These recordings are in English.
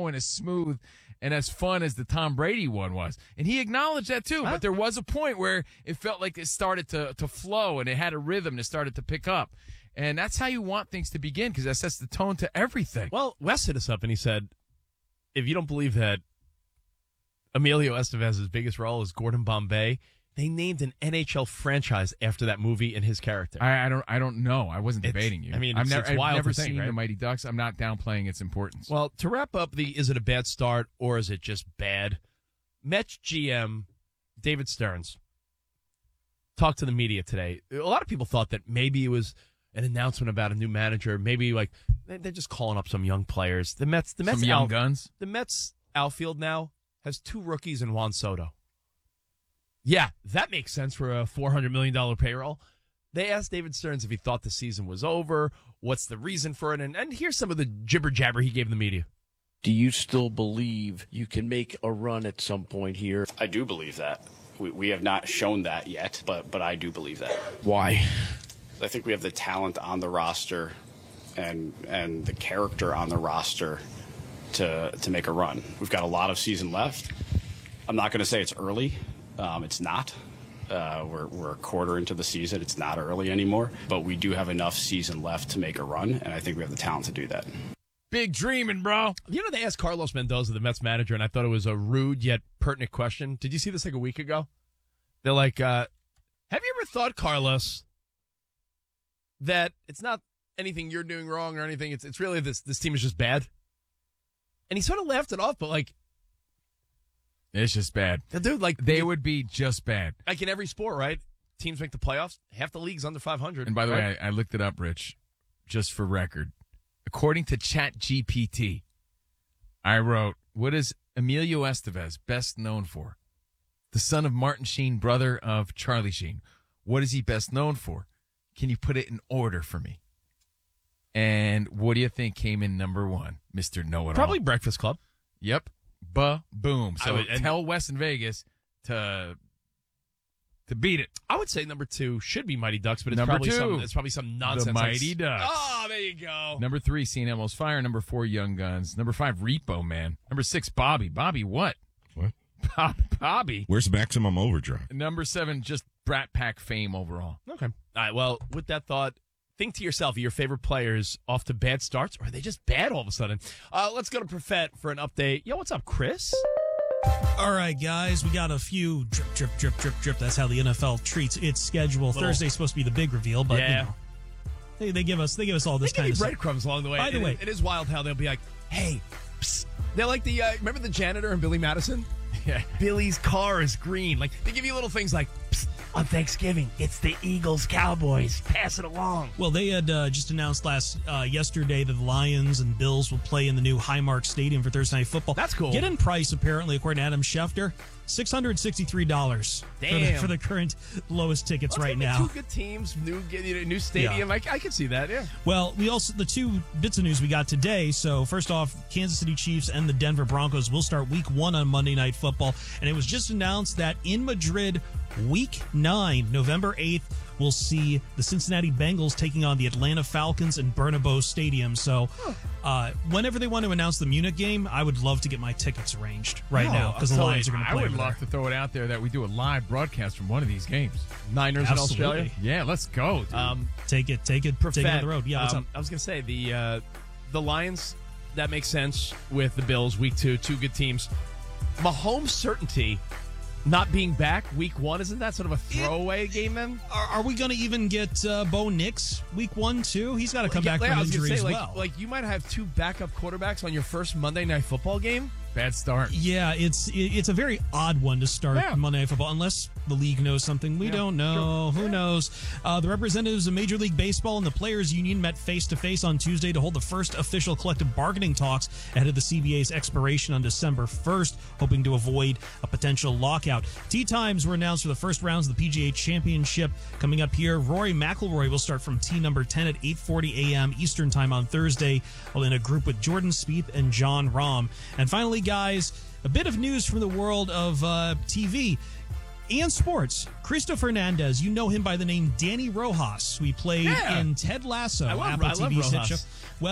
flow and as smooth and as fun as the Tom Brady one was. And he acknowledged that too. But there was a point where it felt like it started to flow and it had a rhythm that started to pick up. And that's how you want things to begin, because that sets the tone to everything. Well, Wes hit us up and he said, if you don't believe that Emilio Estevez's biggest role is Gordon Bombay, they named an NHL franchise after that movie and his character. I don't know. I wasn't debating you. I mean, I've it's wild never to think, seen right? the Mighty Ducks. I'm not downplaying its importance. Well, to wrap up is it a bad start or is it just bad? Mets GM David Stearns talked to the media today. A lot of people thought that maybe it was an announcement about a new manager. Maybe like they're just calling up some young players. The Mets some young guns. The Mets outfield now has 2 rookies and Juan Soto. Yeah, that makes sense for a $400 million payroll. They asked David Stearns if he thought the season was over, what's the reason for it, and here's some of the jibber-jabber he gave the media. Do you still believe you can make a run at some point here? I do believe that. We have not shown that yet, but I do believe that. Why? I think we have the talent on the roster and the character on the roster to make a run. We've got a lot of season left. I'm not going to say it's early. It's not. We're a quarter into the season. It's not early anymore, but we do have enough season left to make a run, and I think we have the talent to do that. Big dreaming, bro. You know, they asked Carlos Mendoza, the Mets manager, and I thought it was a rude yet pertinent question. Did you see this like a week ago? They're like, have you ever thought, Carlos, that it's not anything you're doing wrong or anything? It's really this team is just bad? And he sort of laughed it off, but like, it's just bad. Dude, like they would be just bad. Like in every sport, right? Teams make the playoffs. Half the league's under 500. And by the right? way, I looked it up, Rich, just for record. According to ChatGPT, I wrote, what is Emilio Estevez best known for? The son of Martin Sheen, brother of Charlie Sheen. What is he best known for? Can you put it in order for me? And what do you think came in number 1, Mr. Know-It-All? Probably Breakfast Club. Yep. Boom. So tell Wes in Vegas to beat it. I would say number 2 should be Mighty Ducks, but it's Number probably 2, it's probably some nonsense. The Mighty Ducks. Oh, there you go. Number 3, St. Elmo's Fire. Number 4, Young Guns. Number 5, Repo Man. Number 6, Bobby. Bobby what? What? Bobby. Where's Maximum Overdrive? Number 7, just Brat Pack fame overall. Okay. All right. Well, with that thought, think to yourself, are your favorite players off to bad starts, or are they just bad all of a sudden? Let's go to Profet for an update. Yo, what's up, Chris? All right, guys, we got a few drip. That's how the NFL treats its schedule. Thursday's supposed to be the big reveal, but yeah. You know, they give us all this kind of breadcrumbs along the way. By the way, it is wild how they'll be like, "Hey, psst." They're like the remember the janitor in Billy Madison? Yeah, Billy's car is green. Like they give you little things like, psst, on Thanksgiving, it's the Eagles Cowboys. Pass it along. Well, they had just announced yesterday that the Lions and Bills will play in the new Highmark Stadium for Thursday Night Football. That's cool. Get-in price, apparently, according to Adam Schefter, $663 for the current lowest tickets right now. 2 good teams, new stadium. Yeah. I could see that, yeah. Well, the 2 bits of news we got today. So first off, Kansas City Chiefs and the Denver Broncos will start week 1 on Monday Night Football. And it was just announced that in Madrid, week 9, November 8th, we'll see the Cincinnati Bengals taking on the Atlanta Falcons in Bernabeu Stadium. So whenever they want to announce the Munich game, I would love to get my tickets arranged now because the Lions are going to play. I would love to throw it out there that we do a live broadcast from one of these games. Niners in Australia? Yeah, let's go, dude. Take it on the road. Yeah, what's up? I was going to say, the Lions, that makes sense with the Bills, week 2 good teams. Mahomes' certainty not being back week 1, isn't that sort of a throwaway game then? Are we going to even get Bo Nix week 1 too? He's got to come back from injury as well. Like you might have 2 backup quarterbacks on your first Monday Night Football game. Bad start. Yeah, it's a very odd one to start Monday Night Football, unless the league knows something we don't know. Sure. Who knows? The representatives of Major League Baseball and the Players Union met face-to-face on Tuesday to hold the first official collective bargaining talks ahead of the CBA's expiration on December 1st, hoping to avoid a potential lockout. Tee times were announced for the first rounds of the PGA Championship coming up here. Rory McIlroy will start from tee number 10 at 8:40 a.m. Eastern Time on Thursday, while in a group with Jordan Spieth and Jon Rahm. And finally, guys, a bit of news from the world of TV and sports. Cristo Fernandez, you know him by the name Danny Rojas, who he played in Ted Lasso, Apple TV's hit show. Well,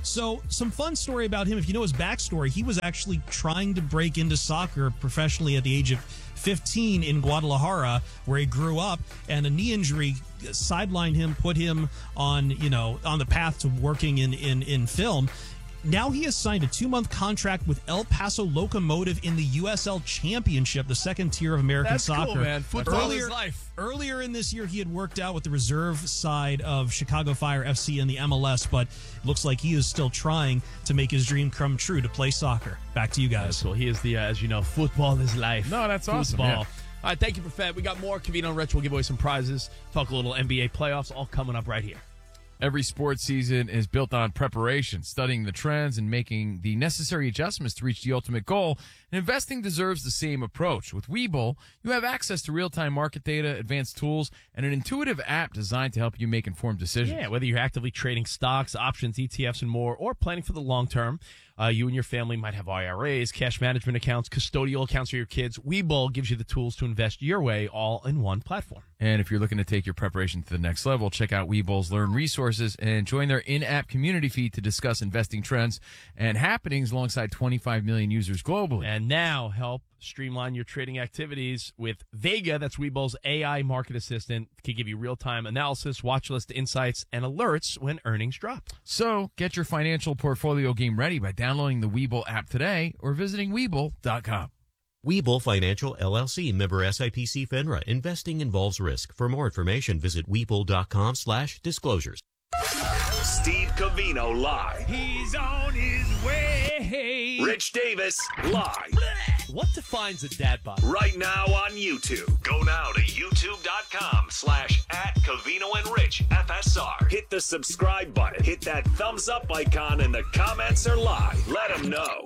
So, some fun story about him. If you know his backstory, he was actually trying to break into soccer professionally at the age of 15 in Guadalajara, where he grew up, and a knee injury sidelined him, put him on the path to working in film. Now he has signed a 2-month contract with El Paso Locomotive in the USL Championship, the second tier of American soccer. Cool, man. Football is life. Earlier in this year, he had worked out with the reserve side of Chicago Fire FC in the MLS, but it looks like he is still trying to make his dream come true to play soccer. Back to you guys. So he is the, as you know, football is life. No, that's awesome. Football. Yeah. All right, thank you, Profet. We got more Covino and Rich. We'll give away some prizes. Talk a little NBA playoffs, all coming up right here. Every sports season is built on preparation, studying the trends, and making the necessary adjustments to reach the ultimate goal. And investing deserves the same approach. With Webull, you have access to real-time market data, advanced tools, and an intuitive app designed to help you make informed decisions. Yeah, whether you're actively trading stocks, options, ETFs, and more, or planning for the long term, you and your family might have IRAs, cash management accounts, custodial accounts for your kids. Webull gives you the tools to invest your way all in one platform. And if you're looking to take your preparation to the next level, check out Webull's Learn Resources and join their in-app community feed to discuss investing trends and happenings alongside 25 million users globally. And now help streamline your trading activities with Vega. That's Webull's AI market assistant. It can give you real-time analysis, watch list insights, and alerts when earnings drop. So get your financial portfolio game ready by downloading the Webull app today or visiting Webull.com. Webull Financial LLC, member SIPC FINRA. Investing involves risk. For more information, visit Webull.com/disclosures. Steve Covino live. He's on his way. Rich Davis live. What defines a dad bod? Right now on YouTube. Go now to youtube.com/@CovinoandRichFSR. Hit the subscribe button. Hit that thumbs up icon and the comments are live. Let them know.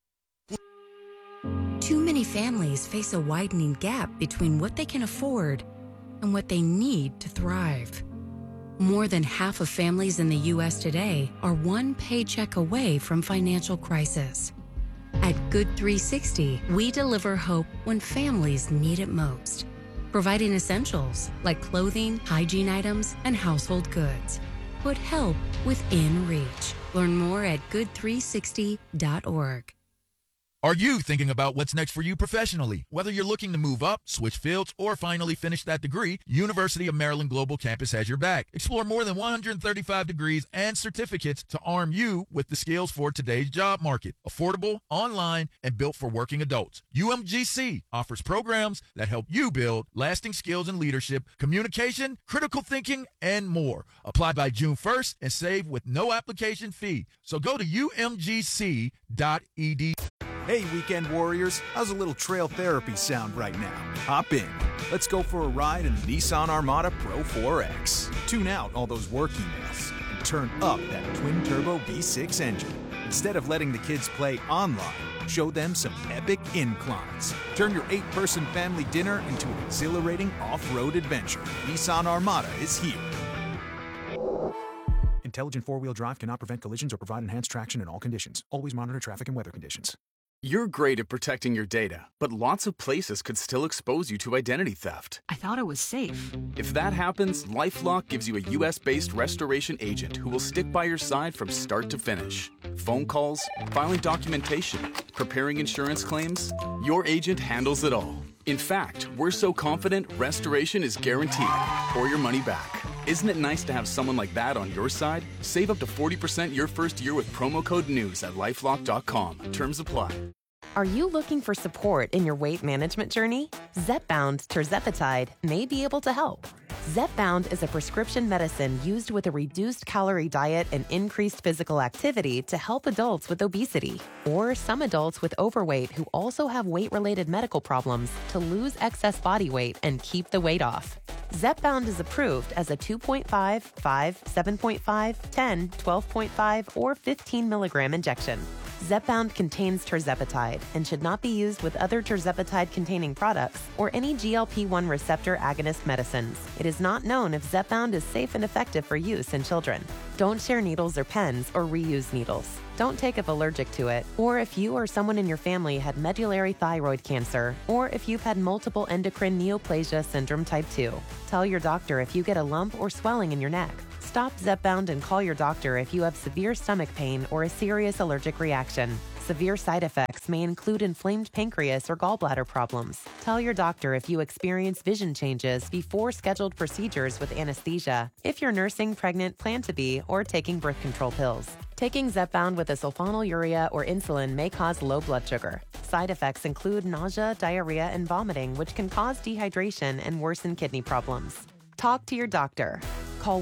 Too many families face a widening gap between what they can afford and what they need to thrive. More than half of families in the U.S. today are one paycheck away from financial crisis. At Good 360, we deliver hope when families need it most, providing essentials like clothing, hygiene items, and household goods. Put help within reach. Learn more at good360.org. Are you thinking about what's next for you professionally? Whether you're looking to move up, switch fields, or finally finish that degree, University of Maryland Global Campus has your back. Explore more than 135 degrees and certificates to arm you with the skills for today's job market. Affordable, online, and built for working adults. UMGC offers programs that help you build lasting skills in leadership, communication, critical thinking, and more. Apply by June 1st and save with no application fee. So go to umgc.edu. Hey, weekend warriors, how's a little trail therapy sound right now? Hop in. Let's go for a ride in the Nissan Armada Pro 4X. Tune out all those work emails and turn up that twin-turbo V6 engine. Instead of letting the kids play online, show them some epic inclines. Turn your 8-person family dinner into an exhilarating off-road adventure. Nissan Armada is here. Intelligent four-wheel drive cannot prevent collisions or provide enhanced traction in all conditions. Always monitor traffic and weather conditions. You're great at protecting your data, but lots of places could still expose you to identity theft. I thought it was safe. If that happens, LifeLock gives you a U.S.-based restoration agent who will stick by your side from start to finish. Phone calls, filing documentation, preparing insurance claims, your agent handles it all. In fact, we're so confident restoration is guaranteed or your money back. Isn't it nice to have someone like that on your side? Save up to 40% your first year with promo code NEWS at LifeLock.com. Terms apply. Are you looking for support in your weight management journey? Zepbound tirzepatide may be able to help. Zepbound is a prescription medicine used with a reduced calorie diet and increased physical activity to help adults with obesity or some adults with overweight who also have weight-related medical problems to lose excess body weight and keep the weight off. Zepbound is approved as a 2.5, 5, 7.5, 10, 12.5, or 15 milligram injection. Zepbound contains tirzepatide and should not be used with other tirzepatide-containing products or any GLP-1 receptor agonist medicines. It is not known if Zepbound is safe and effective for use in children. Don't share needles or pens or reuse needles. Don't take if allergic to it, or if you or someone in your family had medullary thyroid cancer, or if you've had multiple endocrine neoplasia syndrome type 2. Tell your doctor if you get a lump or swelling in your neck. Stop Zepbound and call your doctor if you have severe stomach pain or a serious allergic reaction. Severe side effects may include inflamed pancreas or gallbladder problems. Tell your doctor if you experience vision changes before scheduled procedures with anesthesia, if you're nursing, pregnant, plan to be, or taking birth control pills. Taking Zepbound with a sulfonylurea or insulin may cause low blood sugar. Side effects include nausea, diarrhea, and vomiting, which can cause dehydration and worsen kidney problems. Talk to your doctor. Call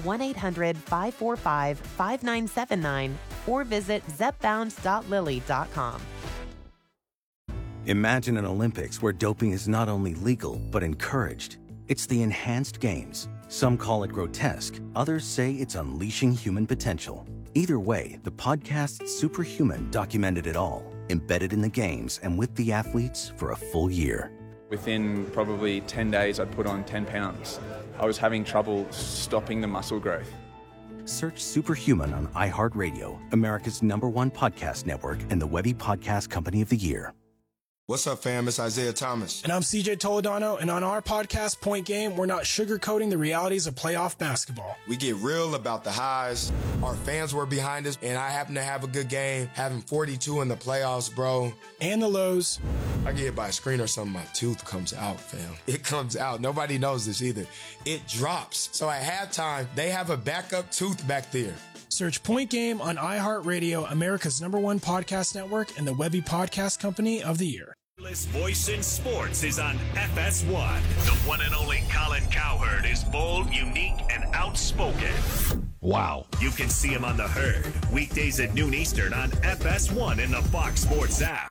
1-800-545-5979 or visit zepbound.lilly.com. Imagine an Olympics where doping is not only legal, but encouraged. It's the enhanced games. Some call it grotesque. Others say it's unleashing human potential. Either way, the podcast Superhuman documented it all, embedded in the games and with the athletes for a full year. Within probably 10 days, I'd put on 10 pounds. I was having trouble stopping the muscle growth. Search Superhuman on iHeartRadio, America's #1 podcast network, and the Webby Podcast Company of the Year. What's up, fam? It's Isaiah Thomas. And I'm CJ Toledano, and on our podcast, Point Game, we're not sugarcoating the realities of playoff basketball. We get real about the highs. Our fans were behind us, and I happen to have a good game, having 42 in the playoffs, bro. And the lows. I get hit by a screen or something, my tooth comes out, fam. It comes out. Nobody knows this either. It drops. So at halftime, they have a backup tooth back there. Search Point Game on iHeartRadio, America's #1 podcast network, and the Webby Podcast Company of the Year. Voice in sports is on FS1. The one and only Colin Cowherd is bold, unique, and outspoken. Wow. You can see him on The Herd, weekdays at noon Eastern on FS1 in the Fox Sports app.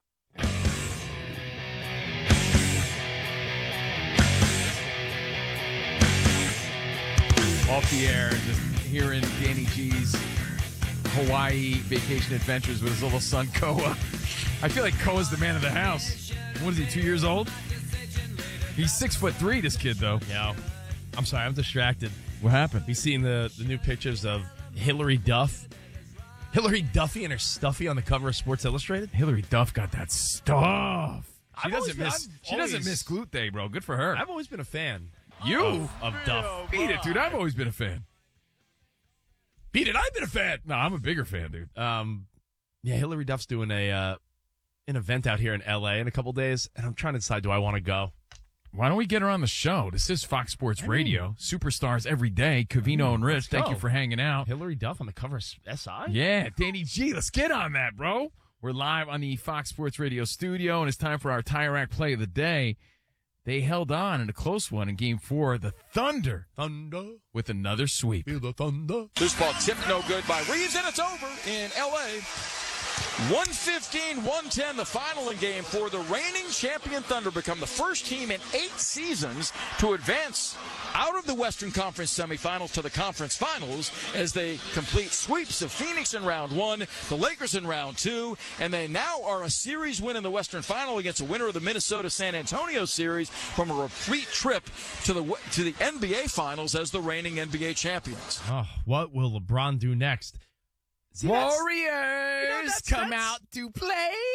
Off the air, just hearing Danny G's Hawaii vacation adventures with his little son, Koa. I feel like Koa's the man of the house. What is he, 2 years old? He's 6'3", this kid, though. Yeah. I'm sorry, I'm distracted. What happened? You seen the new pictures of Hillary Duff? Hillary Duffy and her stuffy on the cover of Sports Illustrated? Hillary Duff got that stuff. She doesn't miss Glute Day, bro. Good for her. I've always been a fan. Of Duff. Beat it, dude. I've always been a fan. Beat it, I've been a fan. No, I'm a bigger fan, dude. Yeah, Hillary Duff's doing an event out here in L.A. in a couple days, and I'm trying to decide, do I want to go? Why don't we get her on the show? This is Fox Sports Radio. Superstars every day. Covino and Rich, thank you for hanging out. Hillary Duff on the cover of SI? Yeah, Danny G, let's get on that, bro. We're live on the Fox Sports Radio studio, and it's time for our Tire Rack play of the day. They held on in a close one in Game 4. The Thunder. With another sweep. Feel the thunder. This ball tipped no good by Reeves, and it's over in L.A. 115-110, the final in Game 4. The reigning champion Thunder become the first team in 8 seasons to advance out of the Western Conference semifinals to the conference finals as they complete sweeps of Phoenix in round 1, the Lakers in round 2, and they now are a series win in the Western Final against the winner of the Minnesota-San Antonio series from a repeat trip to the NBA Finals as the reigning NBA champions. Oh, what will LeBron do next? See, Warriors come out to play.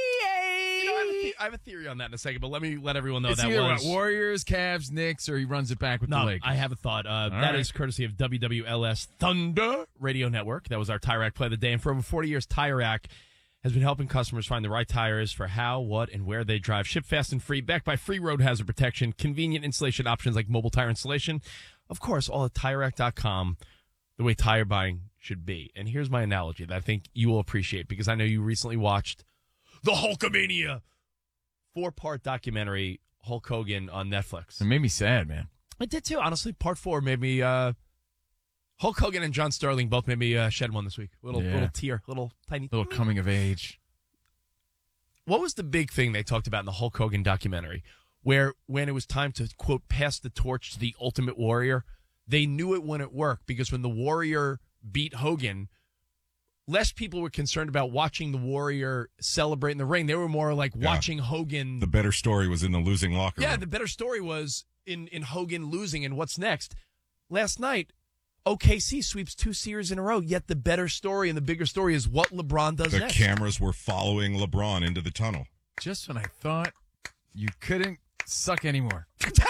I have a theory on that in a second, but let me let everyone know it's that was Warriors, Cavs, Knicks, or he runs it back with the Lakers. I have a thought. That is courtesy of WWLS Thunder Radio Network. That was our Tire Rack play of the day. And for over 40 years, Tire Rack has been helping customers find the right tires for how, what, and where they drive. Ship fast and free, backed by free road hazard protection, convenient installation options like mobile tire installation. Of course, all at TireRack.com, the way tire buying should be. And here's my analogy that I think you will appreciate, because I know you recently watched The Hulkamania 4-part documentary, Hulk Hogan, on Netflix. It made me sad, man. It did too. Honestly, part 4 made me, Hulk Hogan and John Sterling both made me shed one this week. Little tear, tiny. Little coming of age. What was the big thing they talked about in the Hulk Hogan documentary, where when it was time to, quote, pass the torch to the Ultimate Warrior, they knew it wouldn't work, because when the Warrior beat Hogan, less people were concerned about watching the Warrior celebrate in the ring. They were more like watching Hogan. The better story was in the losing locker room. Yeah, the better story was in Hogan losing and what's next. Last night, OKC sweeps 2 series in a row, yet the better story and the bigger story is what LeBron does next. The cameras were following LeBron into the tunnel. Just when I thought you couldn't suck anymore.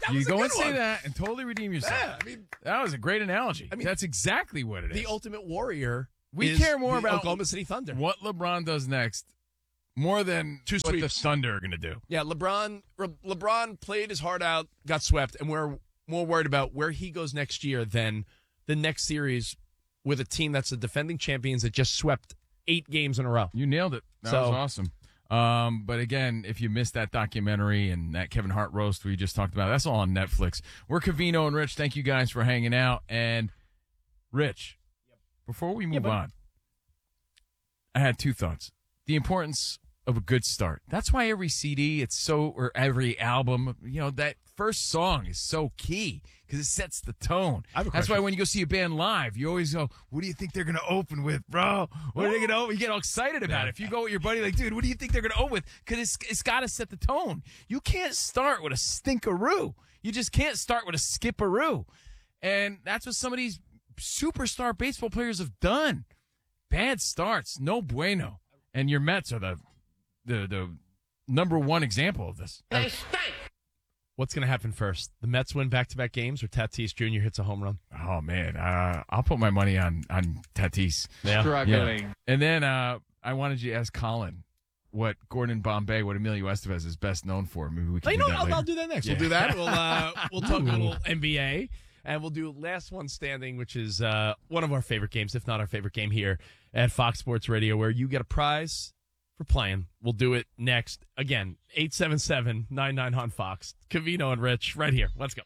You was a go good and say one. that and totally redeem yourself. Yeah, I mean, that was a great analogy. That's exactly what it is. The Ultimate Warrior. We is care more the about Oklahoma City Thunder. what LeBron does next more than Two what the sweeps. Thunder are going to do. Yeah, LeBron played his heart out, got swept, and we're more worried about where he goes next year than the next series with a team that's the defending champions that just swept 8 games in a row. You nailed it. That was awesome. But again, if you missed that documentary and that Kevin Hart roast we just talked about, that's all on Netflix. We're Covino and Rich. Thank you guys for hanging out. And Rich, before we move on, I had 2 thoughts. The importance of a good start. That's why every CD, or every album, that first song is so key because it sets the tone. That's why when you go see a band live, you always go, what do you think they're going to open with, bro? What are they going to open? You get all excited about it. If you go with your buddy, like, dude, what do you think they're going to open with? Because it's got to set the tone. You can't start with a stinkaroo. You just can't start with a skipperoo. And that's what some of these superstar baseball players have done. Bad starts, no bueno. And your Mets are the number one example of this. They stink. What's going to happen first? The Mets win back-to-back games, or Tatis Jr. hits a home run? Oh, man. I'll put my money on Tatis. Yeah. Struggling. Yeah. And then I wanted you to ask Colin what Gordon Bombay, what Emilio Estevez is best known for. Maybe we can do that later. I'll do that next. Yeah. We'll do that. We'll talk a little NBA, and we'll do last one standing, which is one of our favorite games, if not our favorite game here at Fox Sports Radio, where you get a prize for playing. We'll do it next. Again, 877-99-HON-FOX. Covino and Rich right here. Let's go.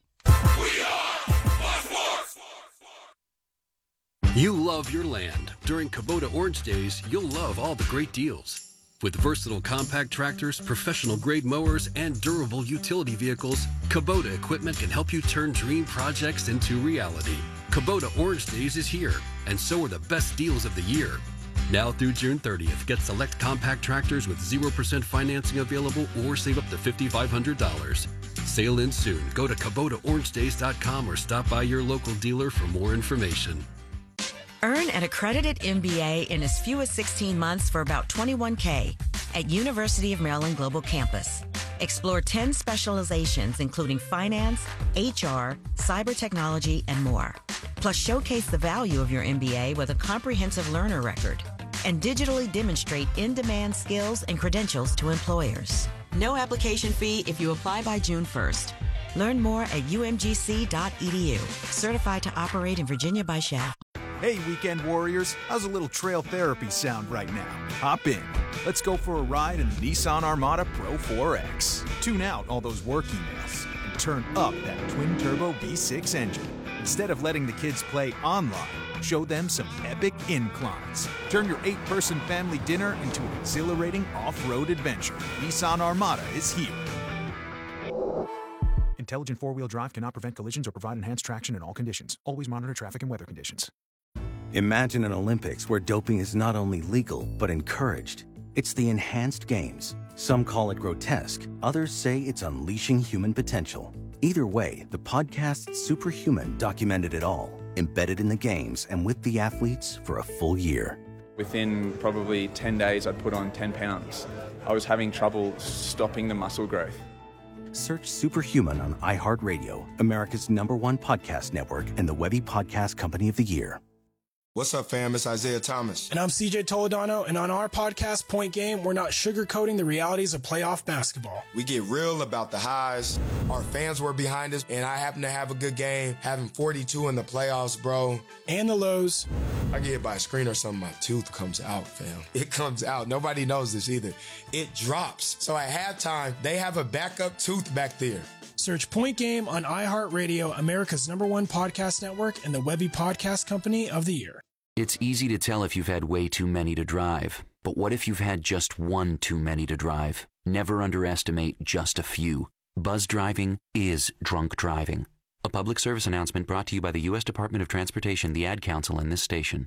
You love your land. During Kubota Orange Days, you'll love all the great deals. With versatile compact tractors, professional-grade mowers, and durable utility vehicles, Kubota equipment can help you turn dream projects into reality. Kubota Orange Days is here, and so are the best deals of the year. Now through June 30th, get select compact tractors with 0% financing available or save up to $5,500. Sale ends soon. Go to KubotaOrangeDays.com or stop by your local dealer for more information. Earn an accredited MBA in as few as 16 months for about $21K at University of Maryland Global Campus. Explore 10 specializations, including finance, HR, cyber technology, and more. Plus, showcase the value of your MBA with a comprehensive learner record and digitally demonstrate in-demand skills and credentials to employers. No application fee if you apply by June 1st. Learn more at umgc.edu. Certified to operate in Virginia by Shaft. Hey, weekend warriors, how's a little trail therapy sound right now? Hop in. Let's go for a ride in the Nissan Armada Pro 4X. Tune out all those work emails and turn up that twin-turbo V6 engine. Instead of letting the kids play online, show them some epic inclines. Turn your 8-person family dinner into an exhilarating off-road adventure. Nissan Armada is here. Intelligent four-wheel drive cannot prevent collisions or provide enhanced traction in all conditions. Always monitor traffic and weather conditions. Imagine an Olympics where doping is not only legal, but encouraged. It's the enhanced games. Some call it grotesque, others say it's unleashing human potential. Either way, the podcast Superhuman documented it all, embedded in the games and with the athletes for a full year. Within probably 10 days, I'd put on 10 pounds. I was having trouble stopping the muscle growth. Search Superhuman on iHeartRadio, America's #1 podcast network, and the Webby Podcast Company of the Year. What's up, fam? It's Isaiah Thomas. And I'm CJ Toledano, and on our podcast, Point Game, we're not sugarcoating the realities of playoff basketball. We get real about the highs. Our fans were behind us, and I happened to have a good game, having 42 in the playoffs, bro. And the lows. I get hit by a screen or something, my tooth comes out, fam. It comes out. Nobody knows this either. It drops. So at halftime, they have a backup tooth back there. Search Point Game on iHeartRadio, America's #1 podcast network, and the Webby Podcast Company of the Year. It's easy to tell if you've had way too many to drive. But what if you've had just one too many to drive? Never underestimate just a few. Buzz driving is drunk driving. A public service announcement brought to you by the U.S. Department of Transportation, the Ad Council, and this station.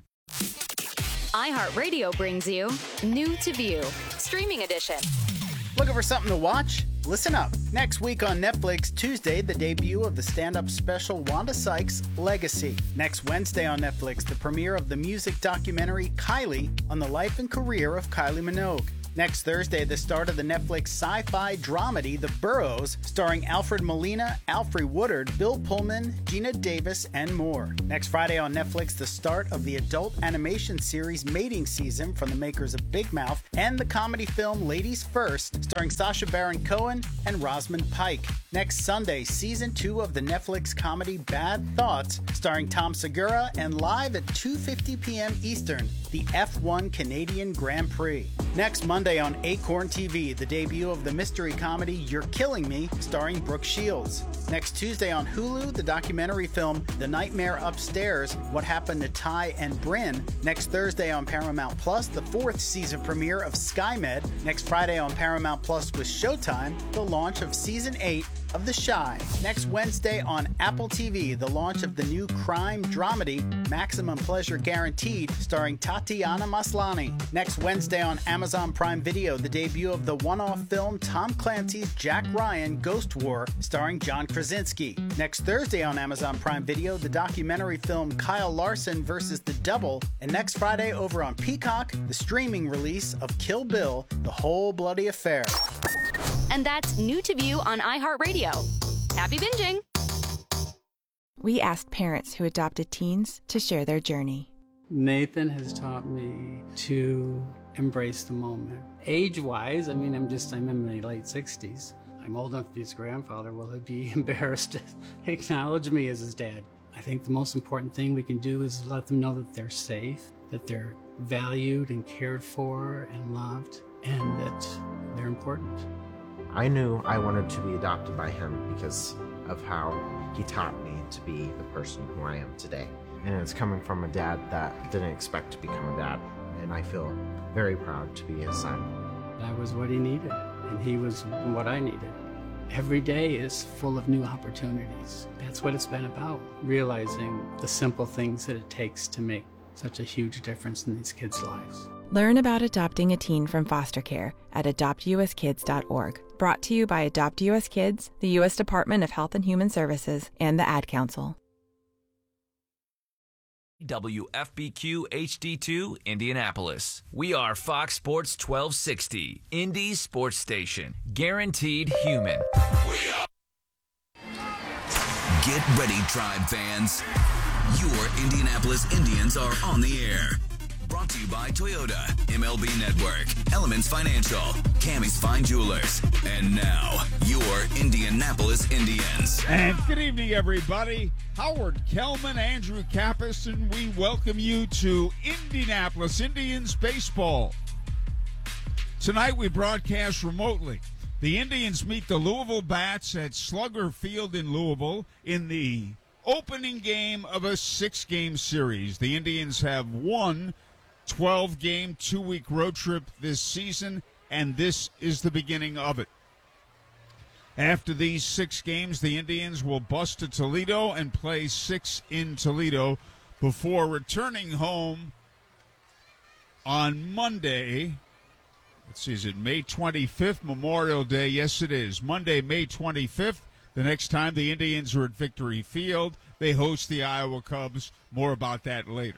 iHeartRadio brings you New to View, Streaming Edition. Looking for something to watch? Listen up. Next week on Netflix, Tuesday, the debut of the stand-up special Wanda Sykes' Legacy. Next Wednesday on Netflix, the premiere of the music documentary Kylie on the life and career of Kylie Minogue. Next Thursday, the start of the Netflix sci-fi dramedy The Burrows, starring Alfred Molina, Alfre Woodard, Bill Pullman, Gina Davis, and more. Next Friday on Netflix, the start of the adult animation series Mating Season from the makers of Big Mouth, and the comedy film Ladies First, starring Sacha Baron Cohen and Rosamund Pike. Next Sunday, Season 2 of the Netflix comedy Bad Thoughts, starring Tom Segura, and live at 2:50 p.m. Eastern, the F1 Canadian Grand Prix. Next Monday on Acorn TV, the debut of the mystery comedy You're Killing Me, starring Brooke Shields. Next Tuesday on Hulu, the documentary film The Nightmare Upstairs, What Happened to Ty and Bryn. Next Thursday on Paramount Plus, the 4th season premiere of SkyMed. Next Friday on Paramount Plus with Showtime, the launch of Season 8 of The Chi. Next Wednesday on Apple TV, the launch of the new crime dramedy Maximum Pleasure Guaranteed, starring Tatiana Maslany. Next Wednesday on Amazon Prime Video, the debut of the one-off film Tom Clancy's Jack Ryan Ghost War, starring John Krasinski. Next Thursday on Amazon Prime Video, the documentary film Kyle Larson vs. the Devil. And next Friday over on Peacock, the streaming release of Kill Bill, The Whole Bloody Affair. And that's New to View on iHeartRadio. Happy binging! We asked parents who adopted teens to share their journey. Nathan has taught me to embrace the moment. Age-wise, I'm in my late 60s. I'm old enough to be his grandfather. Will he be embarrassed to acknowledge me as his dad? I think the most important thing we can do is let them know that they're safe, that they're valued and cared for and loved, and that they're important. I knew I wanted to be adopted by him because of how he taught me to be the person who I am today. And it's coming from a dad that didn't expect to become a dad. And I feel very proud to be his son. I was what he needed, and he was what I needed. Every day is full of new opportunities. That's what it's been about, realizing the simple things that it takes to make such a huge difference in these kids' lives. Learn about adopting a teen from foster care at adoptuskids.org. Brought to you by Adopt U.S. Kids, the U.S. Department of Health and Human Services, and the Ad Council. WFBQ HD2 Indianapolis. We are Fox Sports 1260, Indy's sports station. Guaranteed human. Get ready, Tribe fans. Your Indianapolis Indians are on the air. Brought to you by Toyota, MLB Network, Elements Financial, Cammy's Fine Jewelers, and now, your Indianapolis Indians. And good evening, everybody. Howard Kellman, Andrew Kappas, and we welcome you to Indianapolis Indians baseball. Tonight we broadcast remotely. The Indians meet the Louisville Bats at Slugger Field in Louisville in the opening game of a 6-game series. The Indians have won 12-game, 2-week road trip this season, and this is the beginning of it. After these 6 games, the Indians will bus to Toledo and play 6 in Toledo before returning home on Monday. Let's see, is it May 25th, Memorial Day? Yes, it is. Monday, May 25th. The next time the Indians are at Victory Field, they host the Iowa Cubs. More about that later.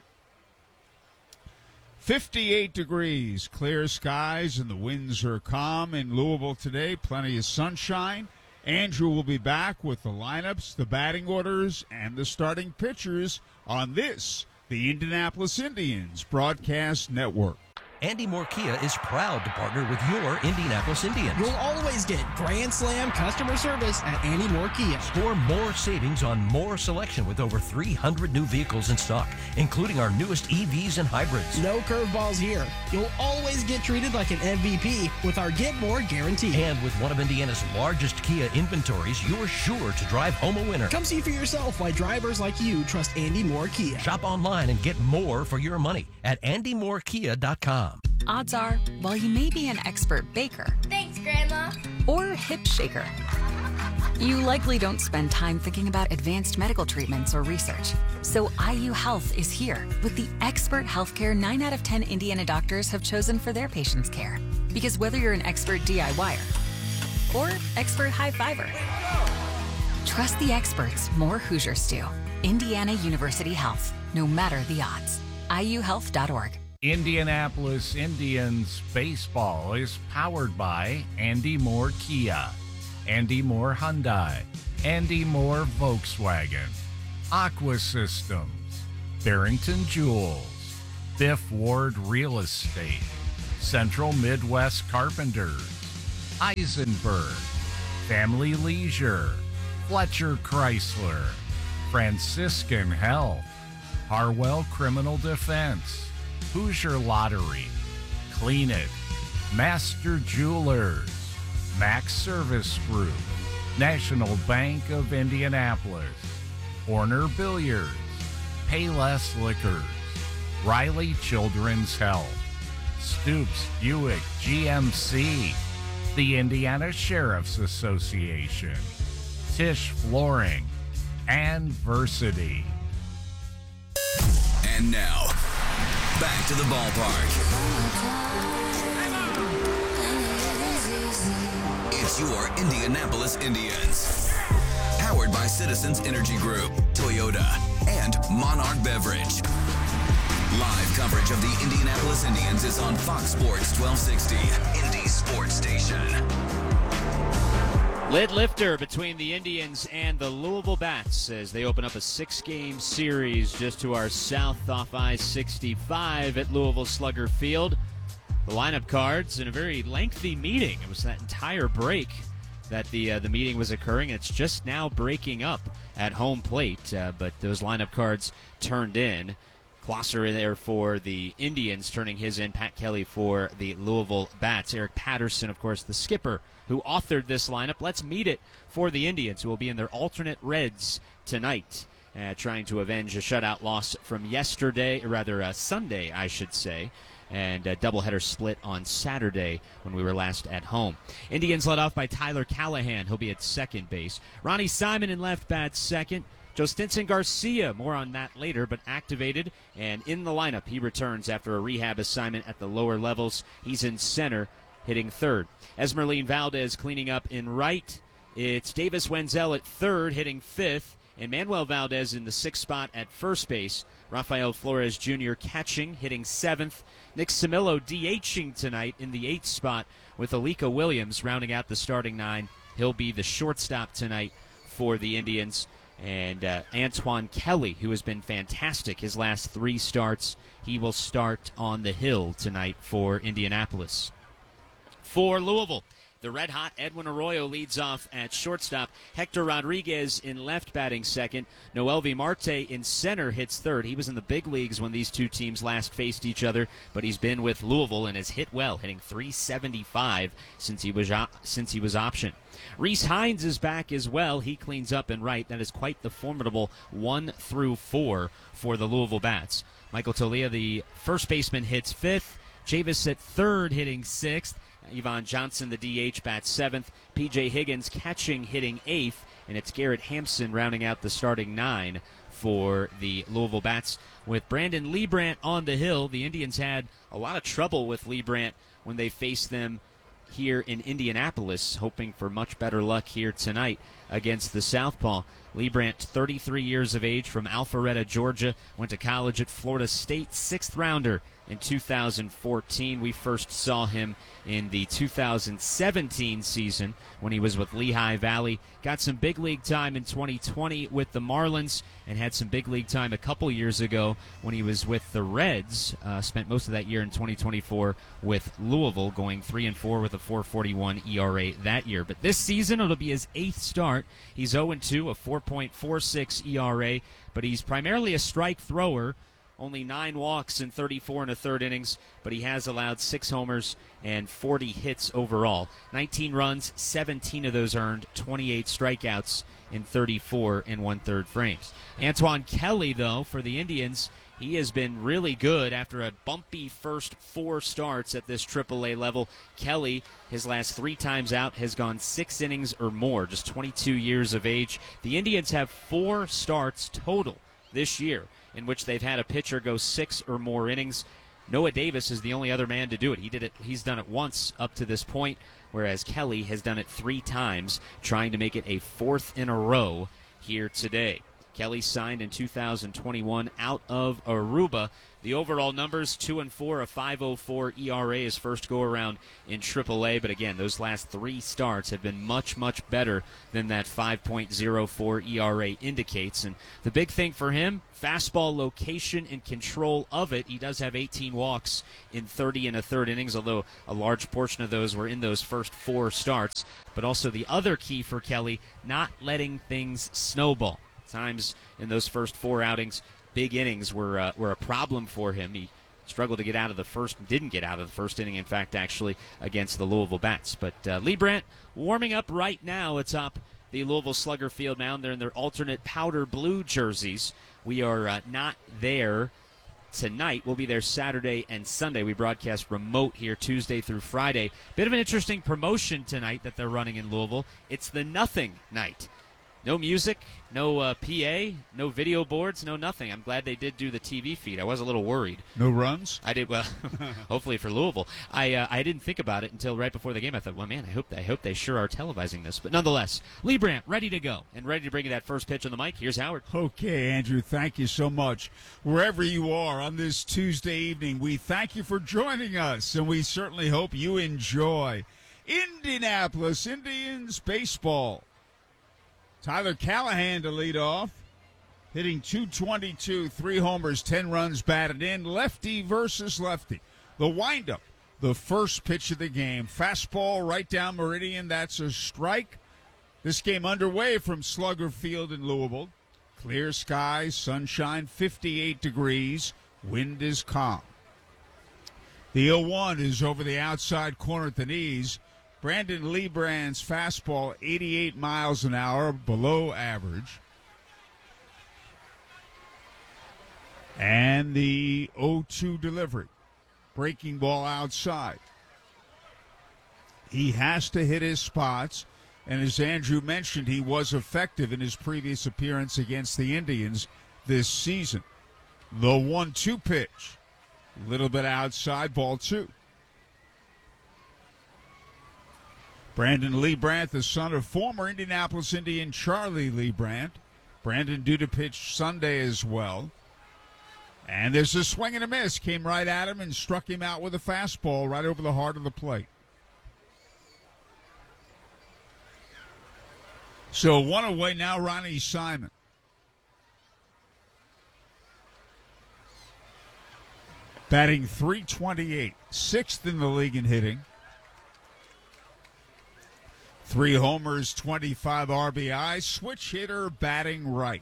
58 degrees, clear skies, and the winds are calm in Louisville today. Plenty of sunshine. Andrew will be back with the lineups, the batting orders, and the starting pitchers on this, the Indianapolis Indians Broadcast Network. Andy Moore Kia is proud to partner with your Indianapolis Indians. You'll always get Grand Slam customer service at Andy Moore Kia. Score more savings on more selection with over 300 new vehicles in stock, including our newest EVs and hybrids. No curveballs here. You'll always get treated like an MVP with our Get More guarantee. And with one of Indiana's largest Kia inventories, you're sure to drive home a winner. Come see for yourself why drivers like you trust Andy Moore Kia. Shop online and get more for your money at andymorekia.com. Odds are, while you may be an expert baker, thanks, Grandma, or hip shaker, you likely don't spend time thinking about advanced medical treatments or research. So IU Health is here with the expert healthcare 9 out of 10 Indiana doctors have chosen for their patients' care. Because whether you're an expert DIYer or expert high-fiver, trust the experts more Hoosiers do. Indiana University Health, no matter the odds. IUhealth.org. Indianapolis Indians baseball is powered by Andy Moore Kia, Andy Moore Hyundai, Andy Moore Volkswagen, Aqua Systems, Barrington Jewels, Biff Ward Real Estate, Central Midwest Carpenters, Eisenberg, Family Leisure, Fletcher Chrysler, Franciscan Health, Harwell Criminal Defense, Hoosier Lottery, Clean It, Master Jewelers, Max Service Group, National Bank of Indianapolis, Horner Billiards, Payless Liquors, Riley Children's Health, Stoops Buick GMC, the Indiana Sheriff's Association, Tisch Flooring, and Versity. And now, back to the ballpark. It's your Indianapolis Indians. Powered by Citizens Energy Group, Toyota, and Monarch Beverage. Live coverage of the Indianapolis Indians is on Fox Sports 1260, Indy Sports Station. Lid lifter between the Indians and the Louisville Bats as they open up a 6-game series just to our south off I-65 at Louisville Slugger Field. The lineup cards in a very lengthy meeting. It was that entire break that the meeting was occurring. It's just now breaking up at home plate, but those lineup cards turned in. Klosser in there for the Indians, turning his in. Pat Kelly for the Louisville Bats. Eric Patterson, of course, the skipper who authored this lineup. Let's meet it for the Indians, who will be in their alternate reds tonight, trying to avenge a shutout loss from Sunday, I should say, and a doubleheader split on Saturday when we were last at home. Indians led off by Tyler Callahan. He'll be at second base. Ronnie Simon in left, bats second. Joe Stinson Garcia, more on that later, but activated and in the lineup. He returns after a rehab assignment at the lower levels. He's in center, hitting third. Esmeralyn Valdez cleaning up in right. It's Davis Wenzel at third, hitting fifth, and Manuel Valdez in the sixth spot at first base. Rafael Flores Jr. catching, hitting seventh. Nick Samillo DHing tonight in the eighth spot with Alika Williams rounding out the starting nine. He'll be the shortstop tonight for the Indians. And Antoine Kelly, who has been fantastic his last 3 starts, he will start on the hill tonight for Indianapolis. For Louisville, the red-hot Edwin Arroyo leads off at shortstop. Hector Rodriguez in left batting second. Noelvi Marte in center hits third. He was in the big leagues when these two teams last faced each other, but he's been with Louisville and has hit well, hitting .375 since he was optioned. Reese Hines is back as well. He cleans up in right. That is quite the formidable 1 through 4 for the Louisville Bats. Michael Tolia, the first baseman, hits fifth. Chavis at third, hitting sixth. Yvonne Johnson, the DH, bats seventh. P.J. Higgins catching, hitting eighth. And it's Garrett Hampson rounding out the starting 9 for the Louisville Bats. With Brandon Liebrandt on the hill, the Indians had a lot of trouble with Liebrandt when they faced them here in Indianapolis, hoping for much better luck here tonight against the Southpaw. Liebrandt, 33 years of age, from Alpharetta, Georgia, went to college at Florida State, 6th rounder in 2014. We first saw him in the 2017 season when he was with Lehigh Valley. Got some big league time in 2020 with the Marlins and had some big league time a couple years ago when he was with the Reds. Spent most of that year in 2024 with Louisville, going 3-4 with a 4.41 ERA that year. But this season, it'll be his 8th start. He's 0-2, a 4.46 ERA, but he's primarily a strike thrower. Only 9 walks in 34 1/3 innings, but he has allowed 6 homers and 40 hits overall. 19 runs, 17 of those earned, 28 strikeouts in 34 1/3 frames. Antoine Kelly, though, for the Indians, he has been really good after a bumpy first 4 starts at this AAA level. Kelly, his last 3 times out, has gone 6 innings or more, just 22 years of age. The Indians have 4 starts total this year in which they've had a pitcher go 6 or more innings. Noah Davis is the only other man to do it. He's done it once up to this point, whereas Kelly has done it 3 times, trying to make it a 4th in a row here today. Kelly signed in 2021 out of Aruba. The overall numbers, 2-4, a 5.04 ERA his first go-around in AAA. But again, those last 3 starts have been much, much better than that 5.04 ERA indicates. And the big thing for him, fastball location and control of it. He does have 18 walks in 30 and a third innings, although a large portion of those were in those first 4 starts. But also the other key for Kelly, not letting things snowball. Times in those first 4 outings, big innings were a problem for him. He struggled to get out of the first, didn't get out of the first inning, in fact, actually, against the Louisville Bats. But Lee Brandt warming up right now atop the Louisville Slugger Field mound. They're in their alternate powder blue jerseys. We are not there tonight. We'll be there Saturday and Sunday. We broadcast remote here Tuesday through Friday. Bit of an interesting promotion tonight that they're running in Louisville. It's the nothing night. No music, no PA, no video boards, no nothing. I'm glad they did do the TV feed. I was a little worried. No runs? I did, well, hopefully for Louisville. I didn't think about it until right before the game. I thought, well, man, I hope they sure are televising this. But nonetheless, Lee Brandt ready to go and ready to bring you that first pitch on the mic. Here's Howard. Okay, Andrew, thank you so much. Wherever you are on this Tuesday evening, we thank you for joining us, and we certainly hope you enjoy Indianapolis Indians baseball. Tyler Callahan to lead off, hitting .222, 3 homers, 10 runs batted in, lefty versus lefty. The windup, the first pitch of the game, fastball right down meridian, that's a strike. This game underway from Slugger Field in Louisville. Clear skies, sunshine, 58 degrees, wind is calm. The 0-1 is over the outside corner at the knees. Brandon Liebrandt's fastball, 88 miles an hour, below average. And the 0-2 delivery, breaking ball outside. He has to hit his spots, and as Andrew mentioned, he was effective in his previous appearance against the Indians this season. The 1-2 pitch, a little bit outside, ball 2. Brandon Liebrandt, the son of former Indianapolis Indian Charlie Liebrandt. Brandon due to pitch Sunday as well. And there's a swing and a miss. Came right at him and struck him out with a fastball right over the heart of the plate. So 1 away now, Ronnie Simon. Batting .328, 6th in the league in hitting. 3 homers, 25 RBIs, switch hitter, batting right.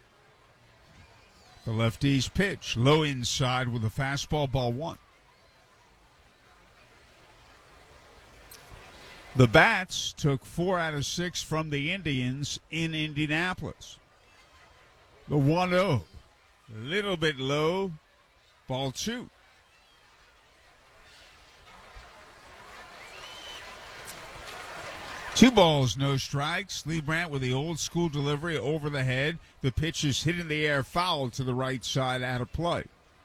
The lefty's pitch, low inside with a fastball, ball 1. The Bats took 4 out of 6 from the Indians in Indianapolis. The 1-0, a little bit low, ball 2. Two balls, no strikes. Liebrandt with the old school delivery over the head. The pitch is hit in the air, foul to the right side, out of play.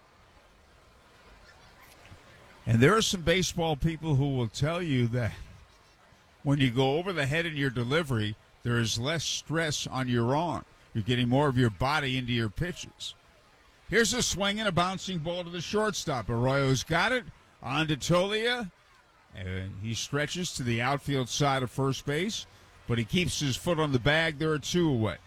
And there are some baseball people who will tell you that when you go over the head in your delivery, there is less stress on your arm. You're getting more of your body into your pitches. Here's a swing and a bouncing ball to the shortstop. Arroyo's got it. On to Tolia. And he stretches to the outfield side of first base, but he keeps his foot on the bag. There are 2 away.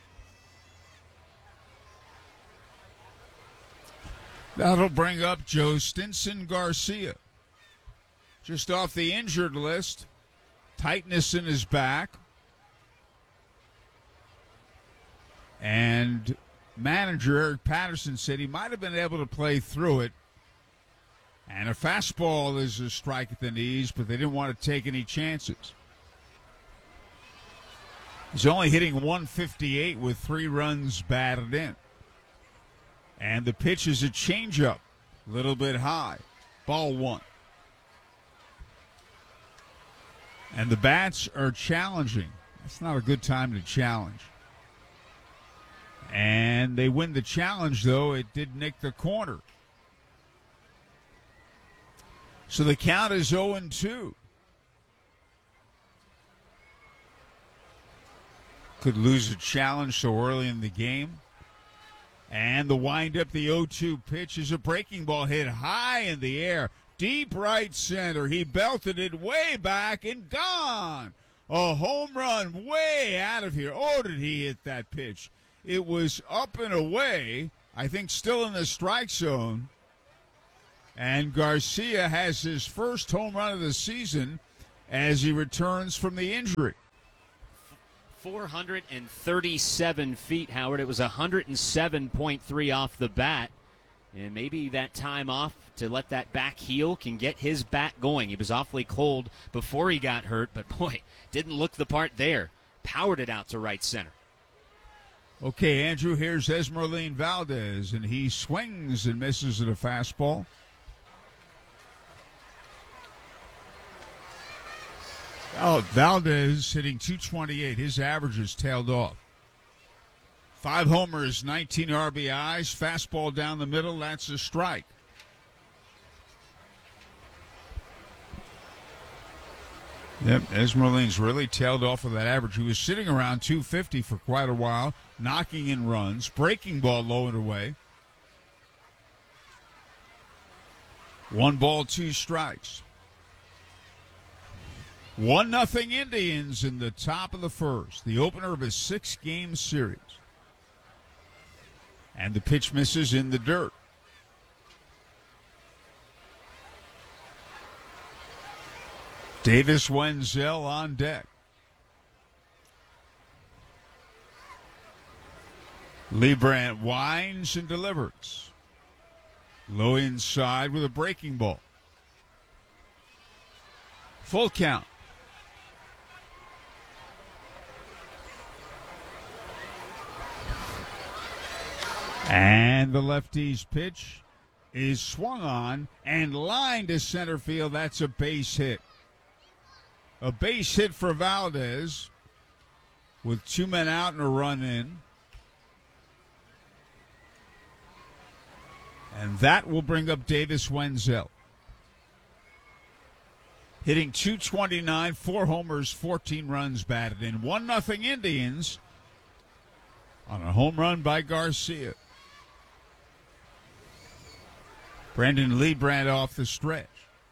That'll bring up Joe Stinson Garcia. Just off the injured list, tightness in his back. And manager Eric Patterson said he might have been able to play through it. And a fastball is a strike at the knees, but they didn't want to take any chances. He's only hitting .158 with 3 runs batted in. And the pitch is a changeup, a little bit high, ball 1. And the Bats are challenging. It's not a good time to challenge. And they win the challenge, though. It did nick the corner. So the count is 0-2. Could lose a challenge so early in the game. And the windup, the 0-2 pitch is a breaking ball hit high in the air, deep right center. He belted it way back and gone. A home run way out of here. Oh, did he hit that pitch? It was up and away, I think still in the strike zone. And Garcia has his first home run of the season as he returns from the injury. 437 feet, Howard. It was 107.3 off the bat. And maybe that time off to let that back heal can get his bat going. He was awfully cold before he got hurt, but boy, didn't look the part there. Powered it out to right center. Okay, Andrew, here's Esmeralyn Valdez, and he swings and misses at a fastball. Oh, Valdez hitting .228. His average has tailed off. 5 homers, 19 RBIs, fastball down the middle, that's a strike. Yep, Esmeralyn's really tailed off of that average. He was sitting around .250 for quite a while, knocking in runs, breaking ball low and away. 1 ball, 2 strikes. 1-0 Indians in the top of the first, the opener of a 6-game series. And the pitch misses in the dirt. Davis Wenzel on deck. Leibrandt winds and delivers. Low inside with a breaking ball. Full count. And the lefty's pitch is swung on and lined to center field. That's a base hit. A base hit for Valdez with 2 men out and a run in. And that will bring up Davis Wenzel. Hitting .229, 4 homers, 14 runs batted in. 1-0 Indians on a home run by Garcia. Brendan Leibrandt off the stretch.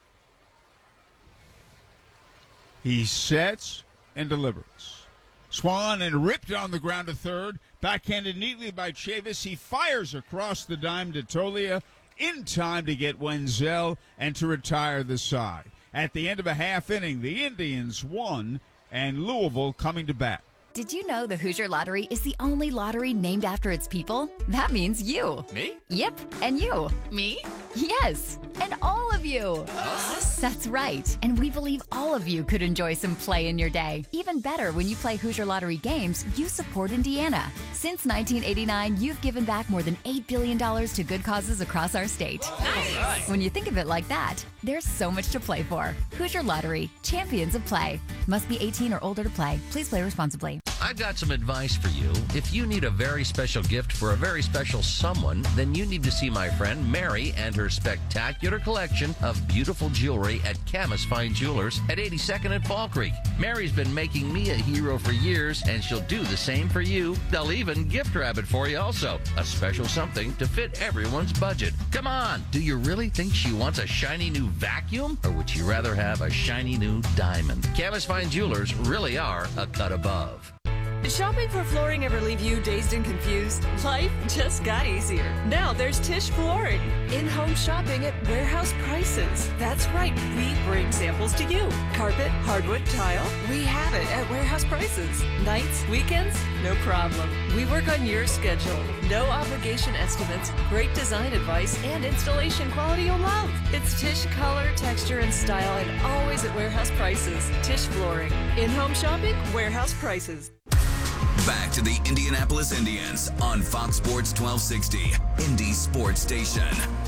He sets and delivers. Swan and ripped on the ground to third. Backhanded neatly by Chavis. He fires across the dime to Tolia in time to get Wenzel and to retire the side. At the end of a half inning, the Indians won and Louisville coming to bat. Did you know the Hoosier Lottery is the only lottery named after its people? That means you. Me? Yep, and you. Me? Yes, and all of you. Us? That's right, and we believe all of you could enjoy some play in your day. Even better, when you play Hoosier Lottery games, you support Indiana. Since 1989, you've given back more than $8 billion to good causes across our state. Nice. When you think of it like that, there's so much to play for. Hoosier Lottery, champions of play. Must be 18 or older to play. Please play responsibly. I've got some advice for you. If you need a very special gift for a very special someone, then you need to see my friend Mary and her spectacular collection of beautiful jewelry at Camus Fine Jewelers at 82nd and Fall Creek. Mary's been making me a hero for years, and she'll do the same for you. They'll even gift wrap it for you also. A special something to fit everyone's budget. Come on, do you really think she wants a shiny new vacuum? Or would she rather have a shiny new diamond? Camus Fine Jewelers really are a cut above. Did shopping for flooring ever leave you dazed and confused? Life just got easier. Now there's Tisch Flooring. In-home shopping at warehouse prices. That's right, we bring samples to you. Carpet, hardwood, tile, we have it at warehouse prices. Nights, weekends, no problem. We work on your schedule. No obligation estimates, great design advice, and installation quality you'll love. It's Tisch color, texture, and style, and always at warehouse prices. Tisch Flooring. In-home shopping, warehouse prices. Back to the Indianapolis Indians on Fox Sports 1260, Indy Sports Station.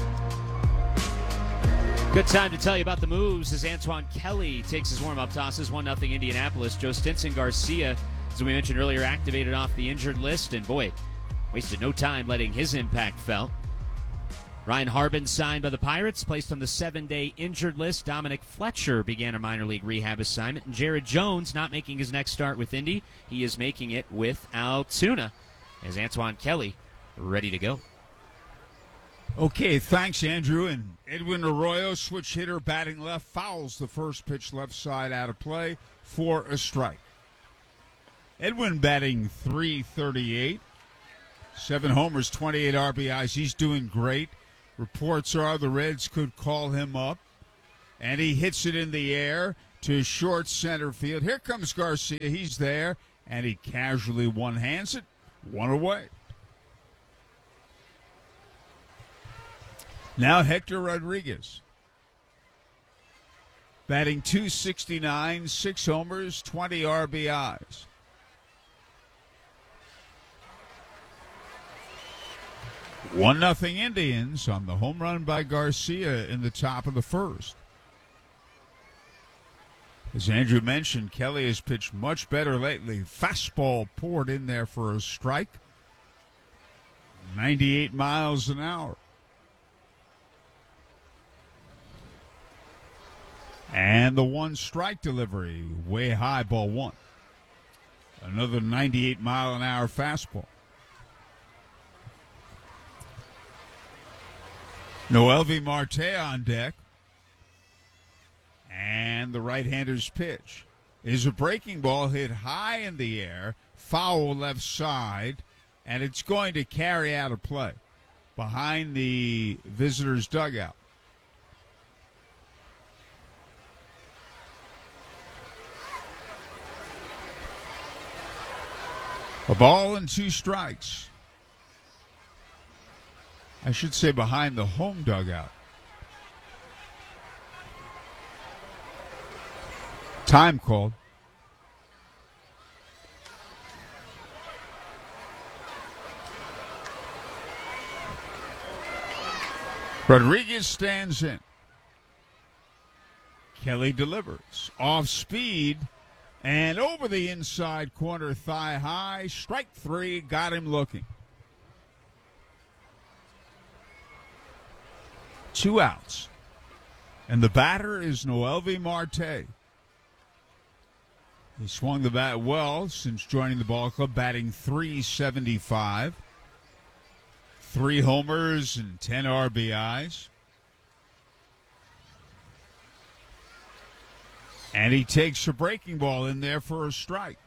Good time to tell you about the moves as Antoine Kelly takes his warm-up tosses. 1-0 Indianapolis. Joe Stinson Garcia, as we mentioned earlier, activated off the injured list, and boy, wasted no time letting his impact felt. Ryan Harbin signed by the Pirates, placed on the 7-day injured list. Dominic Fletcher began a minor league rehab assignment. And Jared Jones not making his next start with Indy. He is making it with Altoona as Antoine Kelly ready to go. Okay, thanks, Andrew. And Edwin Arroyo, switch hitter, batting left, fouls the first pitch left side out of play for a strike. Edwin batting .338, 7 homers, 28 RBIs. He's doing great. Reports are the Reds could call him up. And he hits it in the air to short center field. Here comes Garcia. He's there, and he casually one-hands it, one away. Now Hector Rodriguez. Batting .269, 6 homers, 20 RBIs. One nothing Indians on the home run by Garcia in the top of the first. As Andrew mentioned, Kelly has pitched much better lately. Fastball poured in there for a strike. 98 miles an hour. And the one strike delivery, way high, ball one. Another 98 mile an hour fastball. Noelvi Marte on deck. And the right-hander's pitch is a breaking ball hit high in the air, foul left side, and it's going to carry out of play behind the visitor's dugout. A ball and 2 strikes. I should say behind the home dugout. Time called. Rodriguez stands in. Kelly delivers. Off speed and over the inside corner, thigh high. Strike 3, got him looking. 2 outs. And the batter is Noelvi Marte. He swung the bat well since joining the ball club, batting .375. 3 homers and 10 RBIs. And he takes a breaking ball in there for a strike.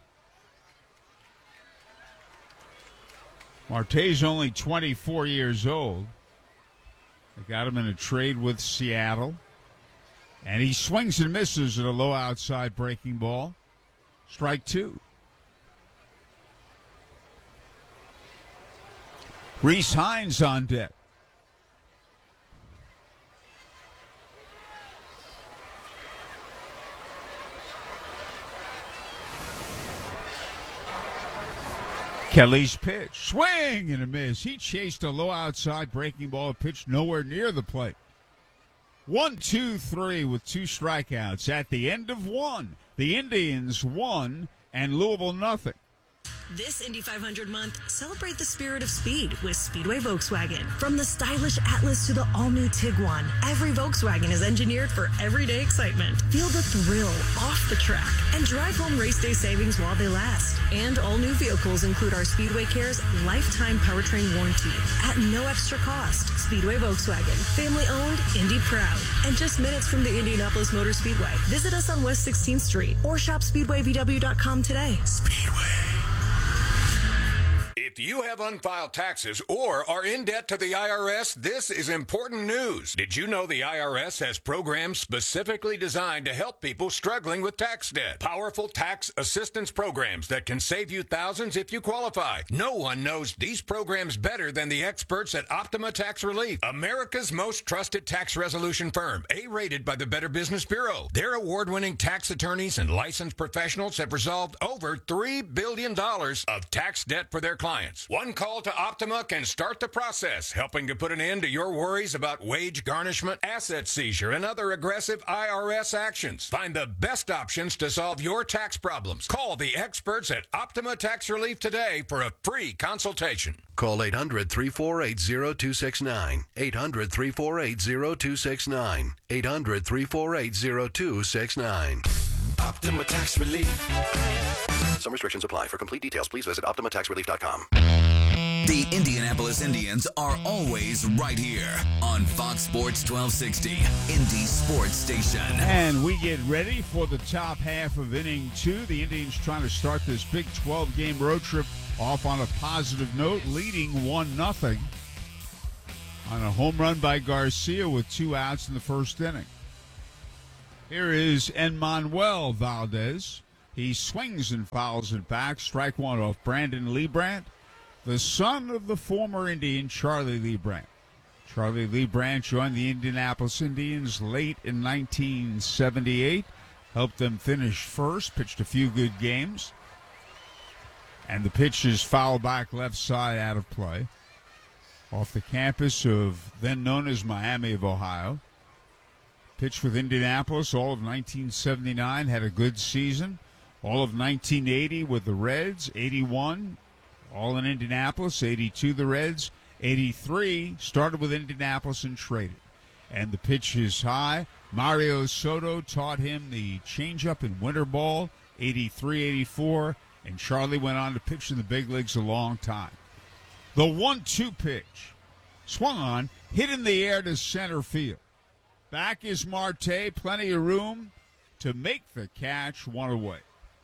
Marte's only 24 years old. They got him in a trade with Seattle. And he swings and misses at a low outside breaking ball. Strike 2. Reese Hines on deck. Kelly's pitch. Swing and a miss. He chased a low outside breaking ball, pitched nowhere near the plate. 1-2-3 with 2 strikeouts at the end of 1. The Indians won and Louisville nothing. This Indy 500 month, celebrate the spirit of speed with Speedway Volkswagen. From the stylish Atlas to the all-new Tiguan, every Volkswagen is engineered for everyday excitement. Feel the thrill off the track and drive home race day savings while they last. And all new vehicles include our Speedway Cares lifetime powertrain warranty at no extra cost. Speedway Volkswagen, family owned, Indy proud, and just minutes from the Indianapolis Motor Speedway. Visit us on West 16th Street or shop SpeedwayVW.com today. Speedway. If you have unfiled taxes or are in debt to the IRS, this is important news. Did you know the IRS has programs specifically designed to help people struggling with tax debt? Powerful tax assistance programs that can save you thousands if you qualify. No one knows these programs better than the experts at Optima Tax Relief, America's most trusted tax resolution firm, A-rated by the Better Business Bureau. Their award-winning tax attorneys and licensed professionals have resolved over $3 billion of tax debt for their clients. One call to Optima can start the process, helping to put an end to your worries about wage garnishment, asset seizure, and other aggressive IRS actions. Find the best options to solve your tax problems. Call the experts at Optima Tax Relief today for a free consultation. Call 800-348-0269. 800-348-0269. 800-348-0269. Optima Tax Relief. Some restrictions apply. For complete details, please visit OptimaTaxRelief.com. The Indianapolis Indians are always right here on Fox Sports 1260, Indy Sports Station. And we get ready for the top half of inning 2. The Indians trying to start this Big 12-game road trip off on a positive note, leading 1-0 on a home run by Garcia with 2 outs in the first inning. Here is Enmanuel Valdez. He swings and fouls it back. Strike one off Brandon Liebrandt, the son of the former Indian Charlie Liebrandt. Charlie Liebrandt joined the Indianapolis Indians late in 1978, helped them finish first, pitched a few good games, and the pitch is fouled back left side out of play off the campus of then known as Miami of Ohio. Pitched with Indianapolis all of 1979, had a good season. All of 1980 with the Reds, 81 all in Indianapolis, 82 the Reds, 83 started with Indianapolis and traded. And the pitch is high. Mario Soto taught him the changeup in winter ball, 83, 84, and Charlie went on to pitch in the big leagues a long time. The 1-2 pitch, swung on, hit in the air to center field. Back is Marte, plenty of room to make the catch, one away.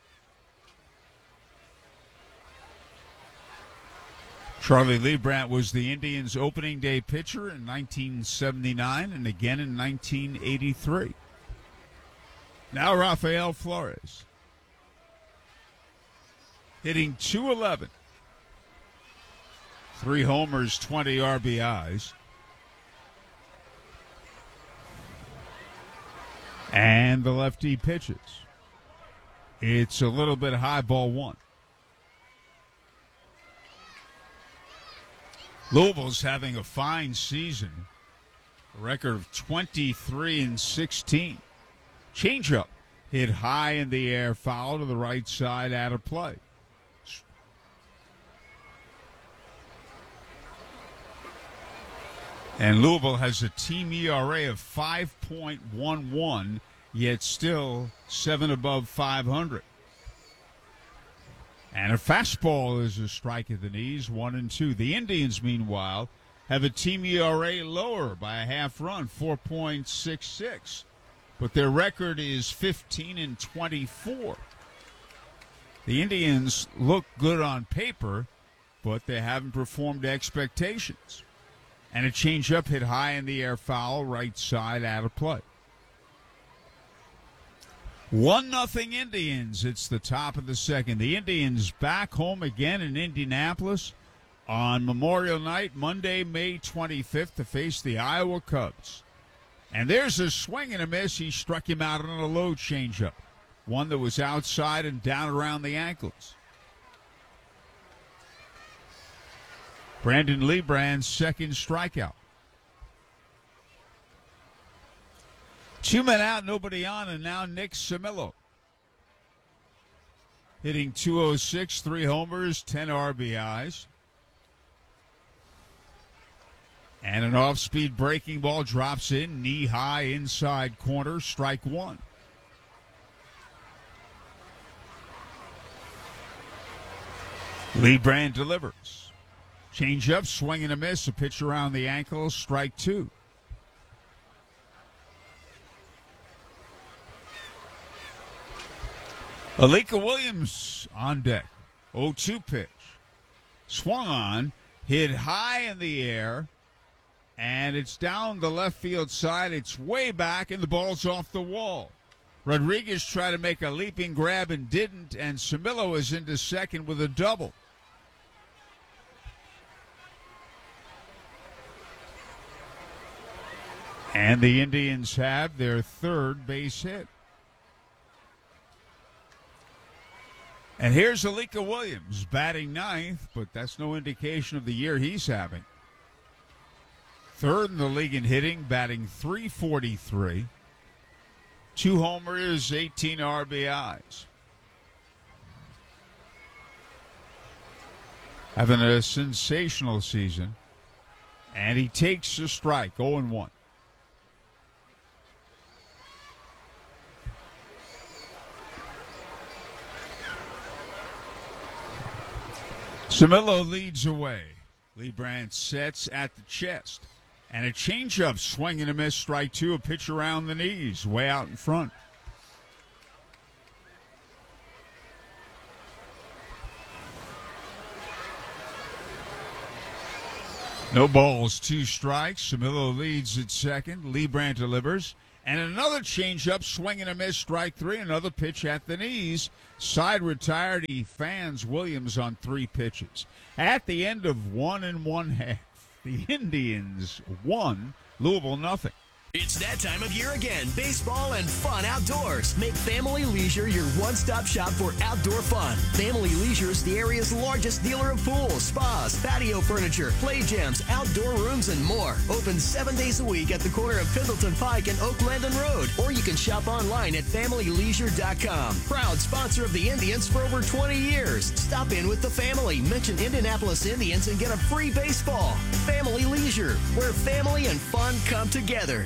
Charlie Liebrandt was the Indians' opening day pitcher in 1979 and again in 1983. Now Rafael Flores, hitting .211. 3 homers, 20 RBIs. And the lefty pitches. It's a little bit high, ball 1. Louisville's having a fine season. A record of 23-16. Changeup hit high in the air, foul to the right side, out of play. And Louisville has a team ERA of 5.11, yet still 7 above 500. And a fastball is a strike at the knees, 1-2. The Indians, meanwhile, have a team ERA lower by a half run, 4.66. But their record is 15-24. The Indians look good on paper, but they haven't performed to expectations. And a changeup hit high in the air, foul, right side, out of play. 1-0 Indians. It's the top of the second. The Indians back home again in Indianapolis on Memorial Night, Monday, May 25th, to face the Iowa Cubs. And there's a swing and a miss. He struck him out on a low changeup, one that was outside and down around the ankles. Brandon Liebrandt's second strikeout. 2 men out, nobody on, and now Nick Semillo. Hitting .206, 3 homers, 10 RBIs. And an off-speed breaking ball drops in, knee-high inside corner, strike 1. Liebrandt delivers. Change-up, swing and a miss, a pitch around the ankle, strike 2. Alika Williams on deck. 0-2 pitch. Swung on, hit high in the air, and it's down the left field side. It's way back, and the ball's off the wall. Rodriguez tried to make a leaping grab and didn't, and Semillo is into second with a double. And the Indians have their third base hit. And here's Alika Williams batting ninth, but that's no indication of the year he's having. Third in the league in hitting, batting .343. 2 homers, 18 RBIs. Having a sensational season. And he takes a strike, 0-1. Camillo leads away. Leibrandt sets at the chest. And a changeup, swing and a miss, strike two, a pitch around the knees, way out in front. No balls, 2 strikes. Camillo leads at second. Leibrandt delivers. And another changeup, swing and a miss, strike 3, another pitch at the knees. Side retired. He fans Williams on 3 pitches. At the end of 1 1/2, the Indians won, Louisville nothing. It's that time of year again. Baseball and fun outdoors. Make Family Leisure your one-stop shop for outdoor fun. Family Leisure is the area's largest dealer of pools, spas, patio furniture, play gyms, outdoor rooms, and more. Open 7 days a week at the corner of Pendleton Pike and Oak Landon Road. Or you can shop online at FamilyLeisure.com. Proud sponsor of the Indians for over 20 years. Stop in with the family. Mention Indianapolis Indians and get a free baseball. Family Leisure, where family and fun come together.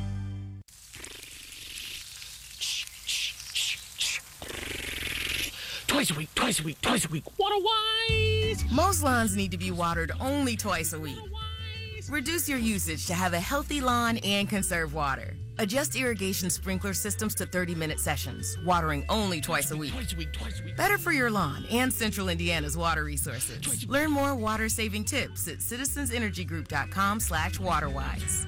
Twice a week, twice a week, twice a week. Water wise! Most lawns need to be watered only twice a week. Reduce your usage to have a healthy lawn and conserve water. Adjust irrigation sprinkler systems to 30-minute sessions, watering only twice a week. Better for your lawn and Central Indiana's water resources. Learn more water-saving tips at citizensenergygroup.com/waterwise.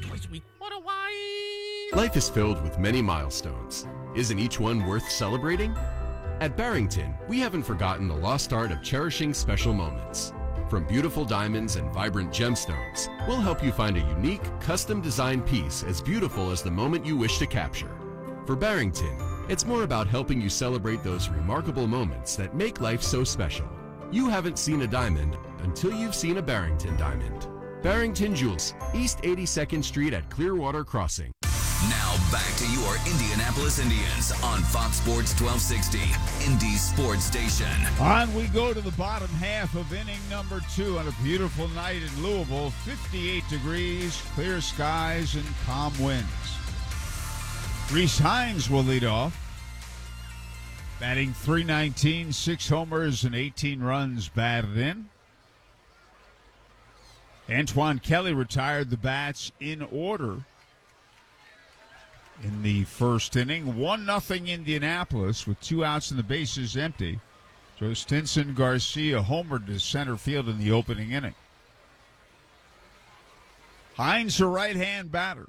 Life is filled with many milestones. Isn't each one worth celebrating? At Barrington, we haven't forgotten the lost art of cherishing special moments. From beautiful diamonds and vibrant gemstones, we'll help you find a unique, custom-designed piece as beautiful as the moment you wish to capture. For Barrington, it's more about helping you celebrate those remarkable moments that make life so special. You haven't seen a diamond until you've seen a Barrington diamond. Barrington Jewels, East 82nd Street at Clearwater Crossing. Now back to your Indianapolis Indians on Fox Sports 1260, Indy Sports Station. On we go to the bottom half of inning number 2 on a beautiful night in Louisville. 58 degrees, clear skies, and calm winds. Rhys Hines will lead off. Batting .319, 6 homers and 18 runs batted in. Antoine Kelly retired the bats in order in the first inning. 1-0 Indianapolis with 2 outs and the bases empty. Joe Stinson Garcia homered to center field in the opening inning. Hines, a right-hand batter.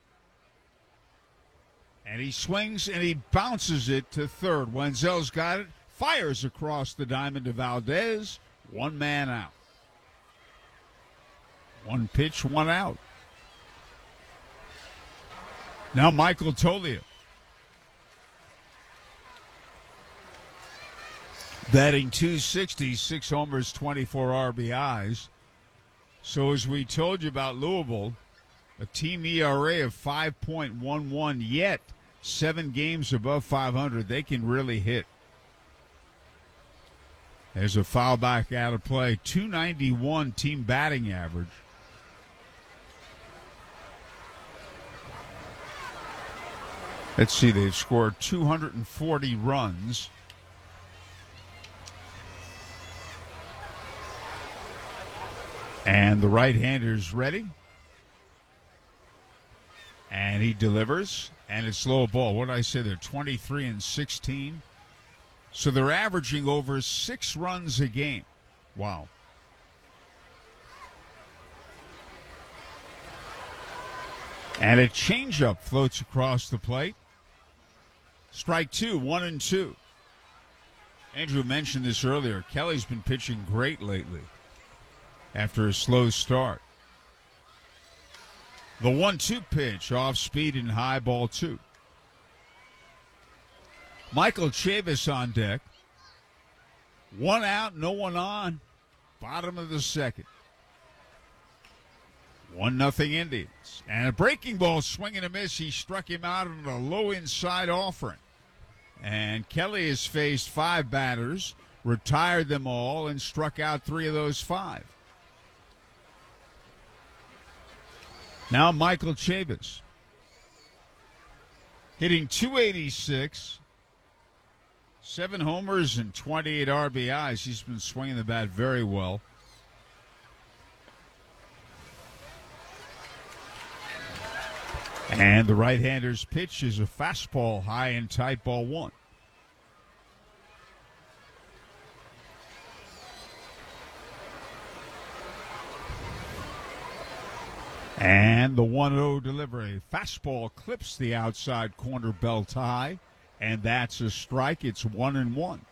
And he swings and he bounces it to third. Wenzel's got it, fires across the diamond to Valdez. 1 man out. 1 pitch, 1 out. Now Michael Toglia. Batting .260, 6 homers, 24 RBIs. So as we told you about Louisville, a team ERA of 5.11, yet 7 games above 500. They can really hit. There's a foul back out of play. .291 team batting average. Let's see, they've scored 240 runs. And the right-hander's ready. And he delivers. And it's low ball. What did I say? They're 23 and 16. So they're averaging over 6 runs a game. Wow. And a changeup floats across the plate. Strike 2, 1-2. Andrew mentioned this earlier. Kelly's been pitching great lately after a slow start. The 1-2 pitch, off speed and high, ball 2. Michael Chavis on deck. 1 out, no one on. Bottom of the second. 1-0 Indians. And a breaking ball, swing and a miss. He struck him out on a low inside offering. And Kelly has faced 5 batters, retired them all, and struck out 3 of those 5. Now Michael Chavis, hitting .286, 7 homers and 28 RBIs. He's been swinging the bat very well. And the right-hander's pitch is a fastball, high and tight, ball one. And the 1-0 delivery. Fastball clips the outside corner, belt high, and that's a strike. It's 1-1.